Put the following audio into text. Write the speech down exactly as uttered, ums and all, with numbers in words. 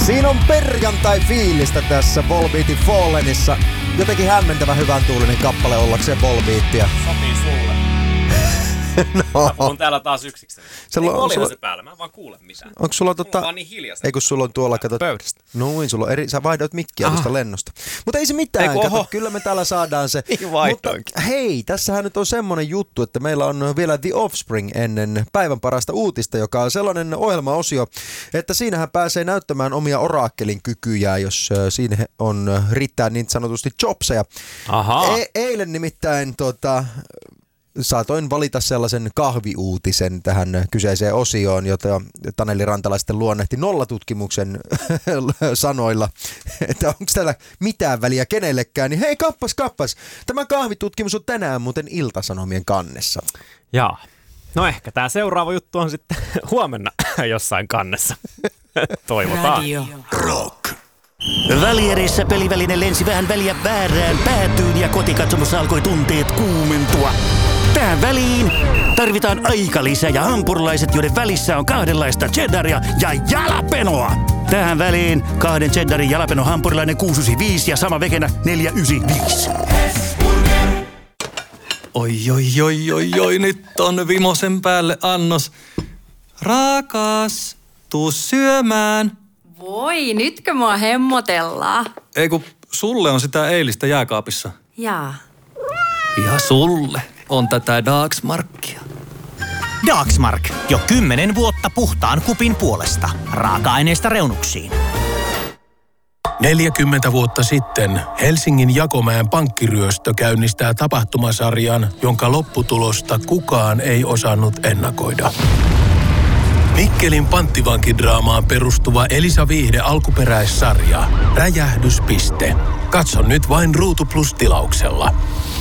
Siinä on perjantai-fiilistä tässä Volbeatin Fallenissa. Jotenkin hämmentävän hyvän tuulinen kappale ollakseen Volbeatia. Sopii sulle. No. Mä puhun täällä taas yksikseni. Ei olihan sulla... se päällä, mä en vaan kuule mitään. Onko sulla tota... Mulla on vaan niin hiljasta. Ei kun sulla on tuolla, kato... Pöydästä. Noin, sulla on eri... Sä vaihdoit mikkiä tuosta lennosta. Mutta ei se mitään, ei, kato, kyllä me täällä saadaan se. Niin vaihdoinkin. Mutta hei, tässähän nyt on semmonen juttu, että meillä on vielä The Offspring ennen päivän parasta uutista, joka on sellainen ohjelmaosio, että siinähän pääsee näyttämään omia oraakkelin kykyjä, jos siinä on riittää niin sanotusti jobseja. Ahaa. E- eilen nimittäin tota... saatoin valita sellaisen kahviuutisen tähän kyseiseen osioon, jota Taneli Rantala sitten luonnehti nollatutkimuksen sanoilla, että onko täällä mitään väliä kenellekään, niin hei kappas kappas, tämä kahvitutkimus on tänään muuten Ilta-Sanomien kannessa. Jaa, no ehkä tämä seuraava juttu on sitten huomenna jossain kannessa. Toivotaan. Radio Rock. Välierissä peliväline lensi vähän väliä väärään päätyyn ja kotikatsomossa alkoi tunteet kuumentua. Tähän väliin tarvitaan aikalisä ja hampurilaiset, joiden välissä on kahdenlaista cheddaria ja jalapenoa. Tähän väliin kahden cheddarin jalapeno hampurilainen kuusi yhdeksänkymmentäviisi ja sama vekenä neljä yhdeksänkymmentäviisi. Oi, oi, oi, oi, oi, nyt on vimosen päälle annos. Rakas, tuu syömään. Voi, nytkö mua hemmotellaan? Ei kun sulle on sitä eilistä jääkaapissa. Jaa. Ja sulle on tätä Dagsmarkia. Dagsmark. Jo kymmenen vuotta puhtaan kupin puolesta. Raaka-aineista reunuksiin. neljäkymmentä vuotta sitten Helsingin Jakomäen pankkiryöstö käynnistää tapahtumasarjan, jonka lopputulosta kukaan ei osannut ennakoida. Mikkelin panttivankidraamaan perustuva Elisa Viihde alkuperäissarja. Räjähdyspiste. Katso nyt vain Ruutu Plus -tilauksella.